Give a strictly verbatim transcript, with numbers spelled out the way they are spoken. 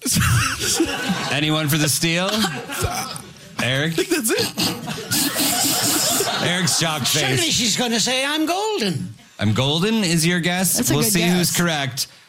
Anyone for the steal? Eric? I think that's it. Eric's shocked face. Surely she's going to say I'm golden. I'm golden is your guess? That's a We'll good see guess. who's correct.